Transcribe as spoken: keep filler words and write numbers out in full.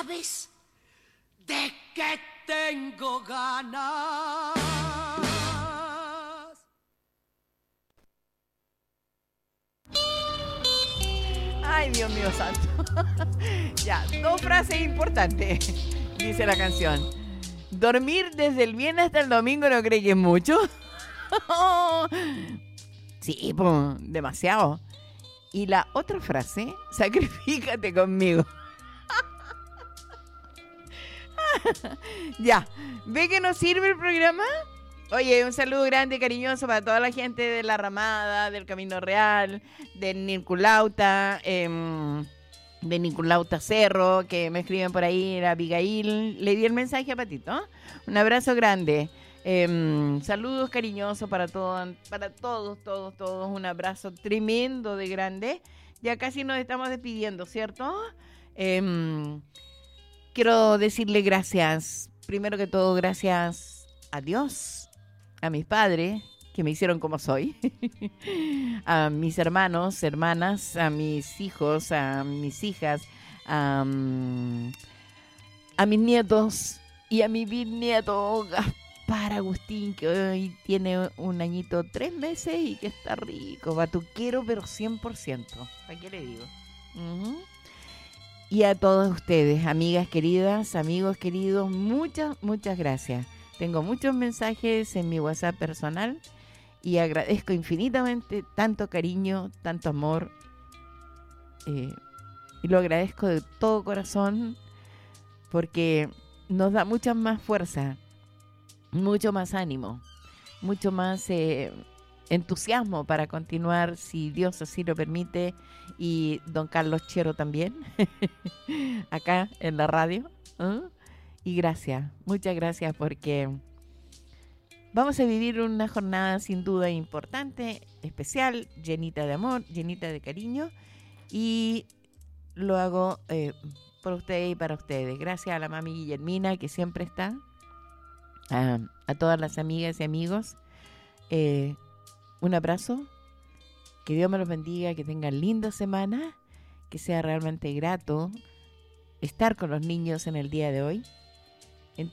sabes de qué tengo ganas? Ay, Dios mío santo. Ya, dos frases importantes, dice la canción. Dormir desde el viernes hasta el domingo, ¿no cree que es mucho? Sí, pues, demasiado. Y la otra frase, sacrifícate conmigo. Ya, ¿ve que nos sirve el programa? Oye, un saludo grande y cariñoso para toda la gente de La Ramada, del Camino Real, de Niculauta, eh, de Niculauta Cerro, que me escriben por ahí, era Abigail. Le di el mensaje a Patito. Un abrazo grande. Eh, saludos cariñosos para todos, para todos, todos, todos. Un abrazo tremendo de grande. Ya casi nos estamos despidiendo, ¿cierto? Eh, quiero decirle gracias. Primero que todo, gracias a Dios, a mis padres, que me hicieron como soy, a mis hermanos, hermanas, a mis hijos, a mis hijas, a, a mis nietos y a mi bisnieto Gaspar Agustín, que hoy tiene un añito, tres meses y que está rico, batuquero, pero cien por ciento. ¿Para qué le digo? Uh-huh. Y a todos ustedes, amigas queridas, amigos queridos, muchas, muchas gracias. Tengo muchos mensajes en mi WhatsApp personal y agradezco infinitamente tanto cariño, tanto amor. Eh, y lo agradezco de todo corazón porque nos da mucha más fuerza, mucho más ánimo, mucho más eh, entusiasmo para continuar, si Dios así lo permite, y don Carlos Chero también, acá en la radio. ¿eh? Y gracias, muchas gracias, porque vamos a vivir una jornada sin duda importante, especial, llenita de amor, llenita de cariño, y lo hago eh, por ustedes y para ustedes. Gracias a la mami Guillermina, que siempre está, a, a todas las amigas y amigos, eh, un abrazo, que Dios me los bendiga, que tengan linda semana, que sea realmente grato estar con los niños en el día de hoy.